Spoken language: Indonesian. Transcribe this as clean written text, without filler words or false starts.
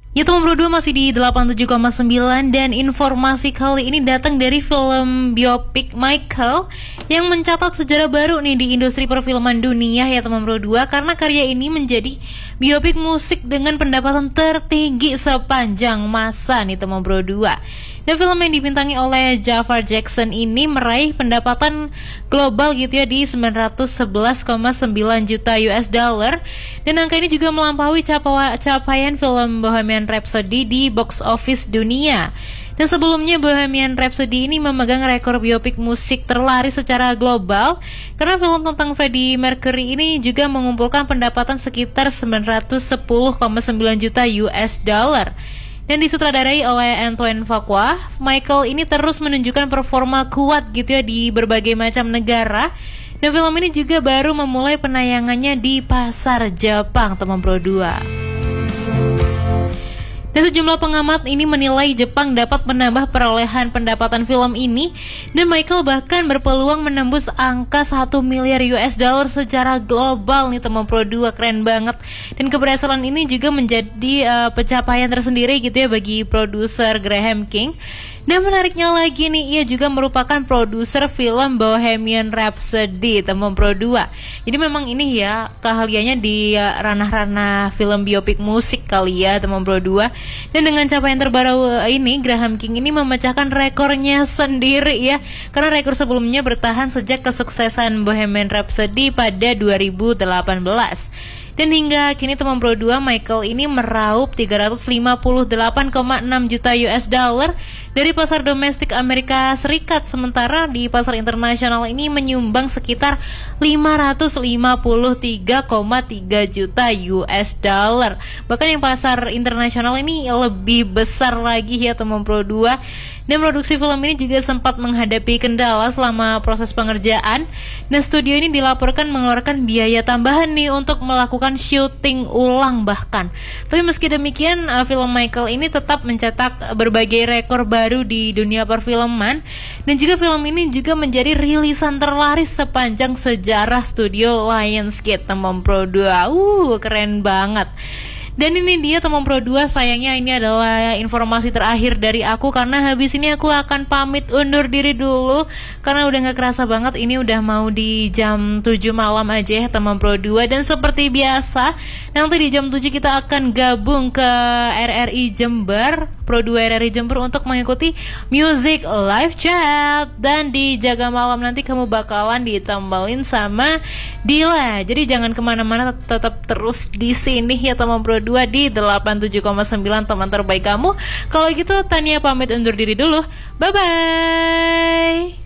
Ya teman bro 2 masih di 87,9 dan informasi kali ini datang dari film biopik Michael yang mencatat sejarah baru nih di industri perfilman dunia ya teman bro 2, karena karya ini menjadi biopik musik dengan pendapatan tertinggi sepanjang masa nih teman bro 2. Dan film yang dibintangi oleh Jafar Jackson ini meraih pendapatan global gitu ya di 911,9 juta US dollar, dan angka ini juga melampaui capaian film Bohemian Rhapsody di box office dunia. Dan sebelumnya Bohemian Rhapsody ini memegang rekor biopik musik terlaris secara global karena film tentang Freddie Mercury ini juga mengumpulkan pendapatan sekitar 910,9 juta US dollar. Dan disutradarai oleh Antoine Fuqua, Michael ini terus menunjukkan performa kuat gitu ya di berbagai macam negara. Dan film ini juga baru memulai penayangannya di pasar Jepang, teman Pro 2. Dan sejumlah pengamat ini menilai Jepang dapat menambah perolehan pendapatan film ini, dan Michael bahkan berpeluang menembus angka 1 miliar US dollar secara global nih teman Pro 2. Keren banget. Dan keberhasilan ini juga menjadi pencapaian tersendiri gitu ya bagi produser Graham King. Dan menariknya lagi nih, ia juga merupakan produser film Bohemian Rhapsody, teman Pro 2. Jadi memang ini ya keahliannya di ranah-ranah film biopik musik kali ya teman Pro 2. Dan dengan capaian terbaru ini, Graham King ini memecahkan rekornya sendiri ya, karena rekor sebelumnya bertahan sejak kesuksesan Bohemian Rhapsody pada 2018. Dan hingga kini teman Pro 2, Michael ini meraup 358,6 juta US dollar dari pasar domestik Amerika Serikat, sementara di pasar internasional ini menyumbang sekitar 553,3 juta US dollar. Bahkan yang pasar internasional ini lebih besar lagi ya teman Pro 2. Dan produksi film ini juga sempat menghadapi kendala selama proses pengerjaan. Dan studio ini dilaporkan mengeluarkan biaya tambahan nih untuk melakukan syuting ulang bahkan. Tapi meski demikian, film Michael ini tetap mencetak berbagai rekor baru di dunia perfilman. Dan juga film ini juga menjadi rilisan terlaris sepanjang sejarah studio Lionsgate, teman Pro 2. Keren banget. Dan ini dia teman Pro 2, sayangnya ini adalah informasi terakhir dari aku, karena habis ini aku akan pamit undur diri dulu karena udah gak kerasa banget ini udah mau di jam 7 malam aja ya teman Pro 2. Dan seperti biasa nanti di jam 7 kita akan gabung ke RRI Jember, Pro 2 RRI Jember, untuk mengikuti Music Live Chat. Dan di Jaga Malam nanti kamu bakalan ditambalin sama Dila. Jadi jangan kemana-mana, tetap terus di sini ya teman Pro 2 di 87,9 teman terbaik kamu. Kalau gitu Tania pamit undur diri dulu. Bye bye.